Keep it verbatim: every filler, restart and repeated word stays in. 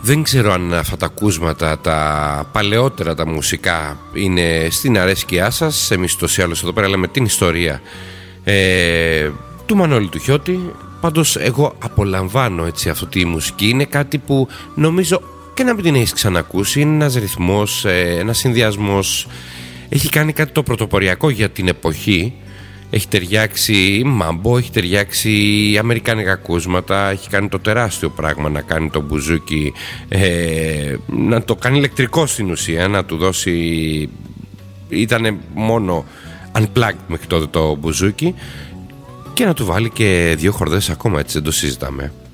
Δεν ξέρω αν αυτά τα ακούσματα, τα παλαιότερα τα μουσικά, είναι στην αρέσκειά σας. Εμείς τόσοι άλλους εδώ πέρα λέμε την ιστορία ε, του Μανώλη του Χιώτη. Πάντως εγώ απολαμβάνω έτσι αυτή τη μουσική. Είναι κάτι που νομίζω και να μην την έχεις ξανακούσει. Είναι ένας ρυθμός, ε, ένας συνδυασμός. Έχει κάνει κάτι το πρωτοποριακό για την εποχή. Έχει ταιριάξει μάμπο, έχει ταιριάξει αμερικάνικα ακούσματα. Έχει κάνει το τεράστιο πράγμα να κάνει το μπουζούκι, ε, να το κάνει ηλεκτρικό στην ουσία, να του δώσει. Ήτανε μόνο unplugged μέχρι τότε το μπουζούκι, και να του βάλει και δύο χορδές ακόμα, έτσι δεν το συζητάμε.